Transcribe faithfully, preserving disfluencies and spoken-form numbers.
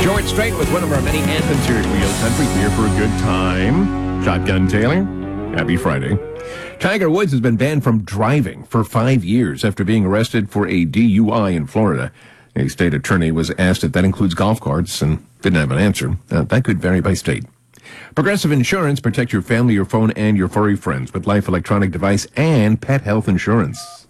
Short Straight with one of our many anthems here at Real Country. Here for a good time. Shotgun Taylor, happy Friday. Tiger Woods has been banned from driving for five years after being arrested for a D U I in Florida. A state attorney was asked if that includes golf carts and didn't have an answer. Uh, that could vary by state. Progressive Insurance, protect your family, your phone, and your furry friends with Life Electronic Device and Pet Health Insurance.